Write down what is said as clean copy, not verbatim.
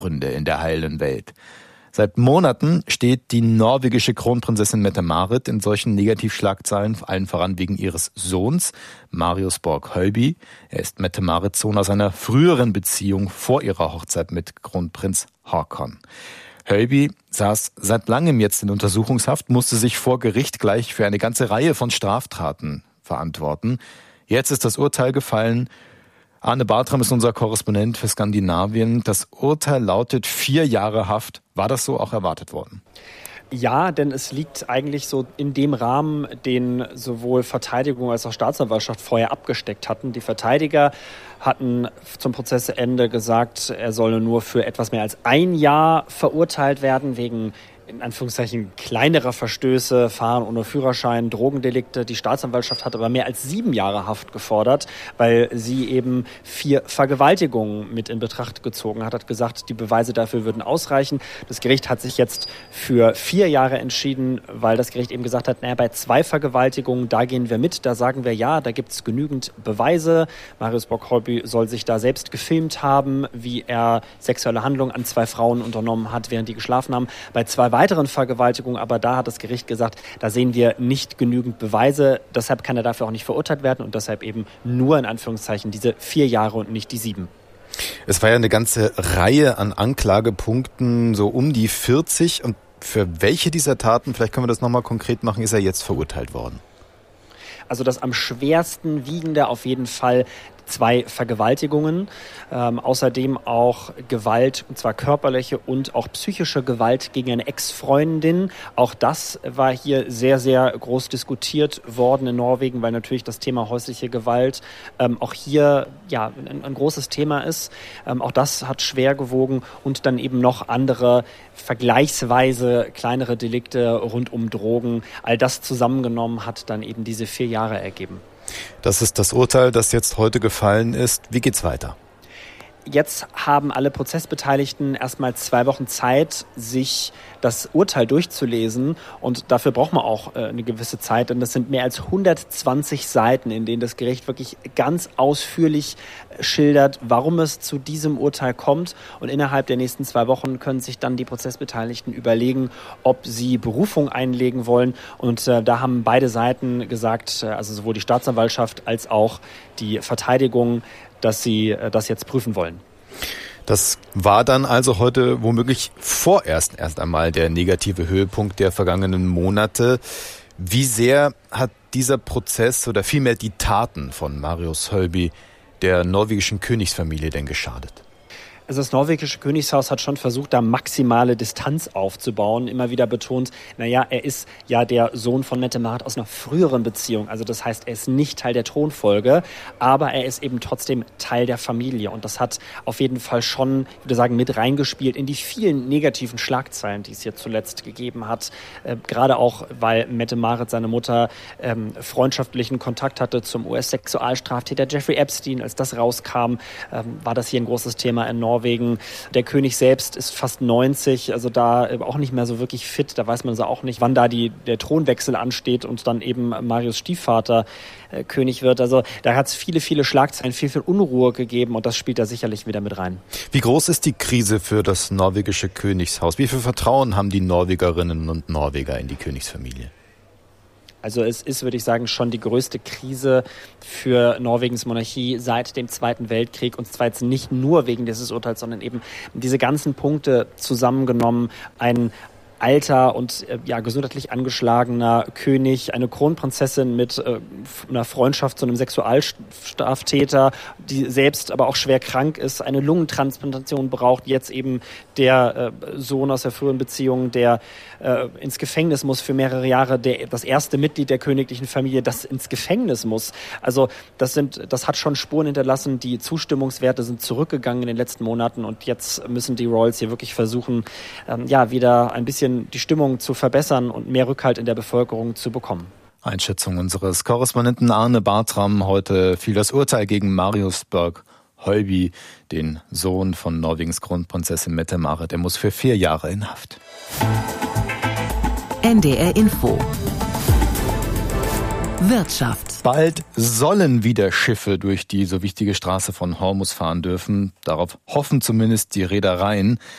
Gründe in der heilen Welt. Seit Monaten steht die norwegische Kronprinzessin Mette-Marit in solchen Negativschlagzeilen, allen voran wegen ihres Sohns, Marius Borg-Hölby. Er ist Mette-Marits Sohn aus einer früheren Beziehung vor ihrer Hochzeit mit Kronprinz Haakon. Hölby saß seit langem jetzt in Untersuchungshaft, musste sich vor Gericht gleich für eine ganze Reihe von Straftaten verantworten. Jetzt ist das Urteil gefallen. Arne Bartram ist unser Korrespondent für Skandinavien. Das Urteil lautet 4 Jahre Haft. War das so auch erwartet worden? Ja, denn es liegt eigentlich so in dem Rahmen, den sowohl Verteidigung als auch Staatsanwaltschaft vorher abgesteckt hatten. Die Verteidiger hatten zum Prozessende gesagt, er solle nur für etwas mehr als 1 Jahr verurteilt werden, wegen in Anführungszeichen kleinerer Verstöße, Fahren ohne Führerschein, Drogendelikte. Die Staatsanwaltschaft hat aber mehr als 7 Jahre Haft gefordert, weil sie eben 4 Vergewaltigungen mit in Betracht gezogen hat gesagt, die Beweise dafür würden ausreichen. Das Gericht hat sich jetzt für 4 Jahre entschieden, weil das Gericht eben gesagt hat, bei 2 Vergewaltigungen, da gehen wir mit, da sagen wir ja, da gibt es genügend Beweise. Marius Borg-Hölby soll sich da selbst gefilmt haben, wie er sexuelle Handlungen an 2 Frauen unternommen hat, während die geschlafen haben. Bei 2 weiteren Vergewaltigungen, aber da hat das Gericht gesagt, da sehen wir nicht genügend Beweise, deshalb kann er dafür auch nicht verurteilt werden und deshalb eben nur in Anführungszeichen diese 4 Jahre und nicht die 7. Es war ja eine ganze Reihe an Anklagepunkten, so um die 40. Und für welche dieser Taten, vielleicht können wir das nochmal konkret machen, ist er jetzt verurteilt worden? Also das am schwersten wiegende auf jeden Fall 2 Vergewaltigungen, außerdem auch Gewalt, und zwar körperliche und auch psychische Gewalt gegen eine Ex-Freundin. Auch das war hier sehr, sehr groß diskutiert worden in Norwegen, weil natürlich das Thema häusliche Gewalt auch hier ja ein großes Thema ist. Auch das hat schwer gewogen und dann eben noch andere vergleichsweise kleinere Delikte rund um Drogen. All das zusammengenommen hat dann eben diese 4 Jahre ergeben. Das ist das Urteil, das jetzt heute gefallen ist. Wie geht's weiter? Jetzt haben alle Prozessbeteiligten erstmal 2 Wochen Zeit, sich das Urteil durchzulesen. Und dafür braucht man auch eine gewisse Zeit, denn das sind mehr als 120 Seiten, in denen das Gericht wirklich ganz ausführlich schildert, warum es zu diesem Urteil kommt. Und innerhalb der nächsten 2 Wochen können sich dann die Prozessbeteiligten überlegen, ob sie Berufung einlegen wollen. Und da haben beide Seiten gesagt, also sowohl die Staatsanwaltschaft als auch die Verteidigung, dass sie das jetzt prüfen wollen. Das war dann also heute womöglich vorerst erst einmal der negative Höhepunkt der vergangenen Monate. Wie sehr hat dieser Prozess oder vielmehr die Taten von Marius Hölby der norwegischen Königsfamilie denn geschadet? Also das norwegische Königshaus hat schon versucht, da maximale Distanz aufzubauen. Immer wieder betont, er ist ja der Sohn von Mette-Marit aus einer früheren Beziehung. Also das heißt, er ist nicht Teil der Thronfolge, aber er ist eben trotzdem Teil der Familie. Und das hat auf jeden Fall schon, ich würde sagen, mit reingespielt in die vielen negativen Schlagzeilen, die es hier zuletzt gegeben hat. Gerade auch, weil Mette-Marit, seine Mutter, freundschaftlichen Kontakt hatte zum US-Sexualstraftäter Jeffrey Epstein. Als das rauskam, war das hier ein großes Thema in Norwegen. Der König selbst ist fast 90, also da auch nicht mehr so wirklich fit. Da weiß man so auch nicht, wann da der Thronwechsel ansteht und dann eben Marius Stiefvater König wird. Also da hat es viele, viele Schlagzeilen, viel, viel Unruhe gegeben und das spielt da sicherlich wieder mit rein. Wie groß ist die Krise für das norwegische Königshaus? Wie viel Vertrauen haben die Norwegerinnen und Norweger in die Königsfamilie? Also es ist, würde ich sagen, schon die größte Krise für Norwegens Monarchie seit dem Zweiten Weltkrieg. Und zwar jetzt nicht nur wegen dieses Urteils, sondern eben diese ganzen Punkte zusammengenommen. Ein alter und gesundheitlich angeschlagener König, eine Kronprinzessin mit einer Freundschaft zu einem Sexualstraftäter, die selbst aber auch schwer krank ist, eine Lungentransplantation braucht, jetzt eben der Sohn aus der früheren Beziehung, der ins Gefängnis muss für mehrere Jahre, das erste Mitglied der königlichen Familie, das ins Gefängnis muss. Also das hat schon Spuren hinterlassen, die Zustimmungswerte sind zurückgegangen in den letzten Monaten und jetzt müssen die Royals hier wirklich versuchen, wieder ein bisschen die Stimmung zu verbessern und mehr Rückhalt in der Bevölkerung zu bekommen. Einschätzung unseres Korrespondenten Arne Bartram. Heute fiel das Urteil gegen Marius Borg-Hölby, den Sohn von Norwegens Kronprinzessin Mette-Marit. Er muss für 4 Jahre in Haft. NDR Info Wirtschaft. Bald sollen wieder Schiffe durch die so wichtige Straße von Hormuz fahren dürfen. Darauf hoffen zumindest die Reedereien.